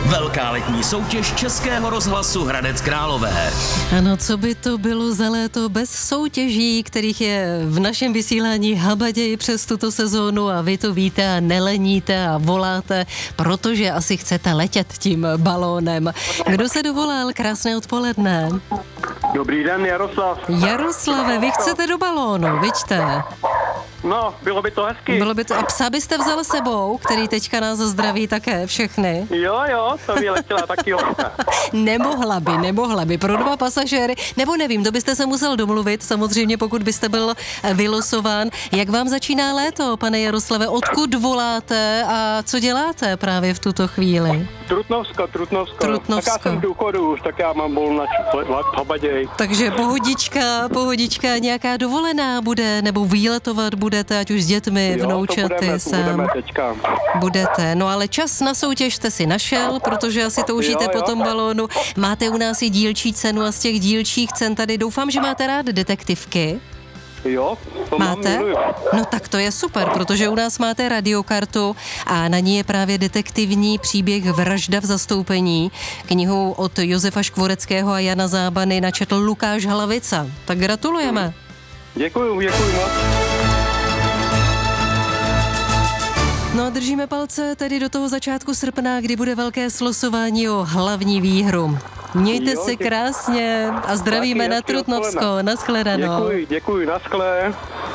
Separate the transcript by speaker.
Speaker 1: Velká letní soutěž Českého rozhlasu Hradec Králové.
Speaker 2: Ano, co by to bylo za léto bez soutěží, kterých je v našem vysílání habaději přes tuto sezónu a vy to víte a neleníte a voláte, protože asi chcete letět tím balónem. Kdo se dovolal? Krásné odpoledne.
Speaker 3: Dobrý den, Jaroslav.
Speaker 2: Jaroslave, vy chcete do balónu, vidíte?
Speaker 3: No, bylo by to hezky.
Speaker 2: Bylo by to, a psa byste vzal sebou, který teďka nás zdraví také všechny?
Speaker 3: Jo, to by letěla taky holka.
Speaker 2: Nemohla by, pro 2 pasažéry, nebo nevím, to byste se musel domluvit, samozřejmě pokud byste byl vylosován. Jak vám začíná léto, pane Jaroslave, odkud voláte a co děláte právě v tuto chvíli?
Speaker 3: Trutnovsko. Tak já jsem v důchodu už, tak já mám volno v Habaději.
Speaker 2: Takže pohodička, nějaká dovolená bude, nebo výletovat budete, ať už s dětmi, vnoučaty
Speaker 3: budeme teďka.
Speaker 2: Budete, no ale čas na soutěž jste si našel, protože asi toužíte po tom balónu. Máte u nás i dílčí cenu a z těch dílčích cen tady doufám, že máte rád detektivky.
Speaker 3: Jo, to
Speaker 2: máte? No tak to je super, protože u nás máte radiokartu a na ní je právě detektivní příběh Vražda v zastoupení. Knihu od Josefa Škvoreckého a Jana Zábany načetl Lukáš Hlavica. Tak gratulujeme.
Speaker 3: Děkuju moc.
Speaker 2: No a držíme palce tedy do toho začátku srpna, kdy bude velké slosování o hlavní výhru. Mějte se krásně a zdravíme na Trutnovsko. Naschledanou.
Speaker 3: Děkuji, naschle.